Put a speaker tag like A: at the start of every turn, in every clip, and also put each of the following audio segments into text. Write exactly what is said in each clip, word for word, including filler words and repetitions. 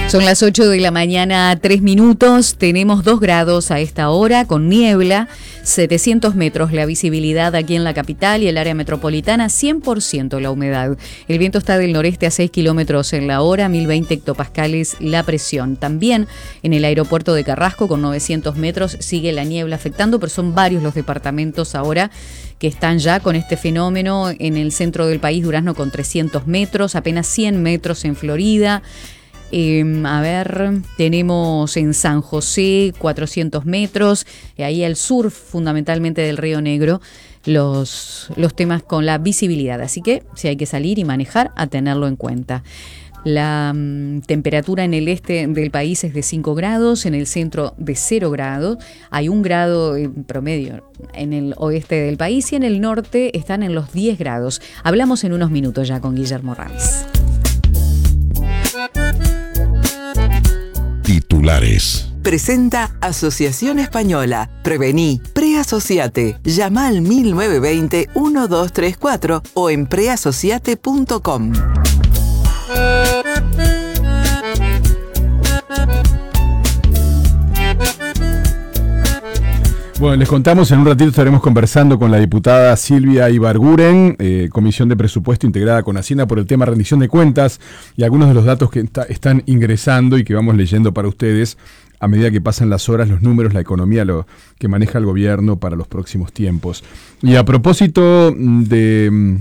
A: Son las ocho de la mañana, tres minutos. Tenemos dos grados a esta hora con niebla, setecientos metros la visibilidad aquí en la capital y el área metropolitana, cien por ciento la humedad. El viento está del noreste a seis kilómetros en la hora, mil veinte hectopascales la presión. También en el aeropuerto de Carrasco con novecientos metros sigue la niebla afectando, pero son varios los departamentos ahora que están ya con este fenómeno. En el centro del país, Durazno con trescientos metros, apenas cien metros en Florida. Eh, a ver, tenemos en San José cuatrocientos metros, y ahí al sur fundamentalmente del Río Negro los, los temas con la visibilidad, así que si hay que salir y manejar, a tenerlo en cuenta. La um, temperatura en el este del país es de cinco grados, en el centro de cero grados, hay un grado en promedio en el oeste del país y en el norte están en los diez grados. Hablamos en unos minutos ya con Guillermo Ramis.
B: Titulares.
C: Presenta Asociación Española. Prevení, preasociate. Llama al mil novecientos veinte, doce treinta y cuatro o en preasociate punto com.
D: Bueno, les contamos, en un ratito estaremos conversando con la diputada Silvia Ibarguren, eh, Comisión de Presupuesto integrada con Hacienda por el tema rendición de cuentas y algunos de los datos que está, están ingresando y que vamos leyendo para ustedes a medida que pasan las horas, los números, la economía lo que maneja el gobierno para los próximos tiempos. Y a propósito de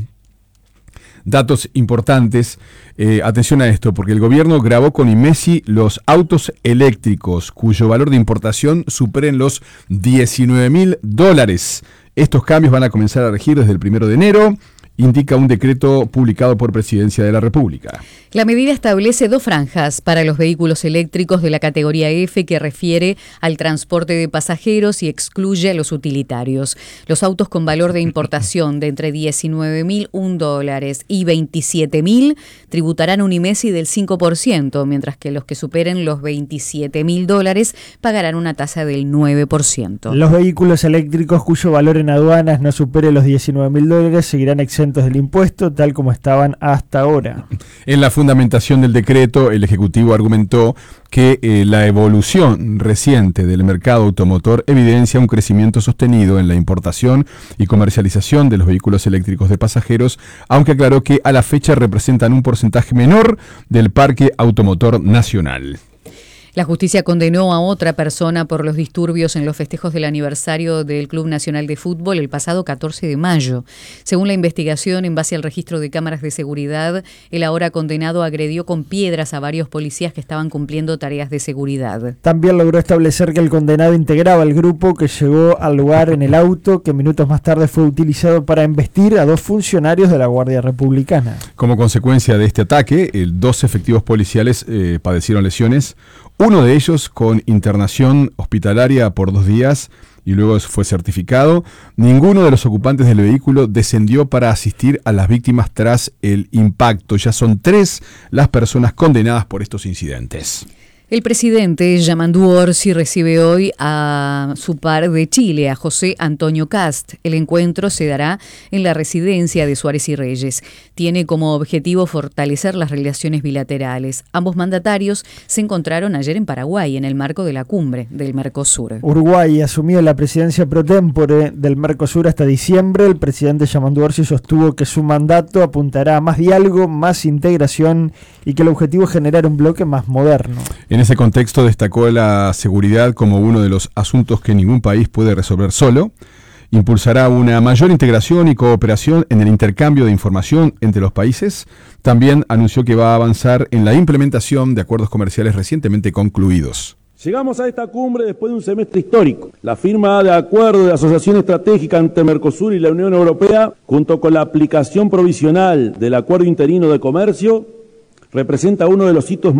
D: datos importantes, eh, atención a esto, porque el gobierno grabó con IMESI los autos eléctricos cuyo valor de importación superen los diecinueve mil dólares. Estos cambios van a comenzar a regir desde el primero de enero, indica un decreto publicado por Presidencia de la República.
A: La medida establece dos franjas para los vehículos eléctricos de la categoría F, que refiere al transporte de pasajeros y excluye a los utilitarios. Los autos con valor de importación de entre diecinueve mil un dólares y veintisiete mil tributarán un IMESI del cinco por ciento, mientras que los que superen los veintisiete mil dólares pagarán una tasa del nueve por ciento.
E: Los vehículos eléctricos cuyo valor en aduanas no supere los diecinueve mil dólares seguirán exentos del impuesto, tal como estaban hasta ahora.
D: En la fundamentación del decreto, el Ejecutivo argumentó que eh, la evolución reciente del mercado automotor evidencia un crecimiento sostenido en la importación y comercialización de los vehículos eléctricos de pasajeros, aunque aclaró que a la fecha representan un porcentaje menor del parque automotor nacional.
A: La justicia condenó a otra persona por los disturbios en los festejos del aniversario del Club Nacional de Fútbol el pasado catorce de mayo. Según la investigación, en base al registro de cámaras de seguridad, el ahora condenado agredió con piedras a varios policías que estaban cumpliendo tareas de seguridad.
E: También logró establecer que el condenado integraba el grupo que llegó al lugar en el auto, que minutos más tarde fue utilizado para embestir a dos funcionarios de la Guardia Republicana.
D: Como consecuencia de este ataque, el, dos efectivos policiales eh, padecieron lesiones. Uno de ellos con internación hospitalaria por dos días y luego fue certificado. Ninguno de los ocupantes del vehículo descendió para asistir a las víctimas tras el impacto. Ya son tres las personas condenadas por estos incidentes.
A: El presidente Yamandu Orsi recibe hoy a su par de Chile, a José Antonio Kast. El encuentro se dará en la residencia de Suárez y Reyes. Tiene como objetivo fortalecer las relaciones bilaterales. Ambos mandatarios se encontraron ayer en Paraguay en el marco de la cumbre del Mercosur.
E: Uruguay asumió la presidencia pro tempore del Mercosur hasta diciembre. El presidente Yamandu Orsi sostuvo que su mandato apuntará a más diálogo, más integración y que el objetivo es generar un bloque más moderno.
D: En ese contexto destacó la seguridad como uno de los asuntos que ningún país puede resolver solo. Impulsará una mayor integración y cooperación en el intercambio de información entre los países. También anunció que va a avanzar en la implementación de acuerdos comerciales recientemente concluidos.
F: Llegamos a esta cumbre después de un semestre histórico. La firma de acuerdo de asociación estratégica entre Mercosur y la Unión Europea, junto con la aplicación provisional del acuerdo interino de comercio, representa uno de los hitos